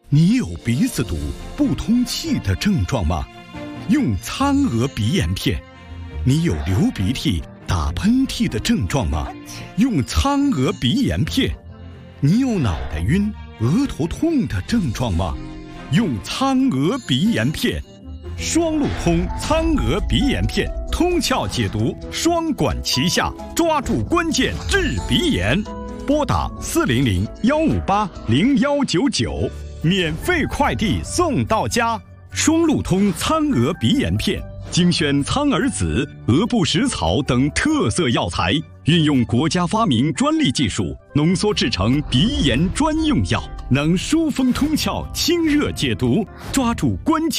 你有鼻子堵、不通气的症状吗？用苍鹅鼻炎片。你有流鼻涕、打喷嚏的症状吗？用苍鹅鼻炎片。你有脑袋晕、额头痛的症状吗？用苍鹅鼻炎片。双路通苍鹅鼻炎片，通窍解毒，双管齐下，抓住关键治鼻炎。拨打400-158-0199，免费快递送到家。双路通苍鹅鼻炎片，精选苍耳子、鹅不食草等特色药材，运用国家发明专利技术，浓缩制成鼻炎专用药，能疏风通窍、清热解毒，抓住关键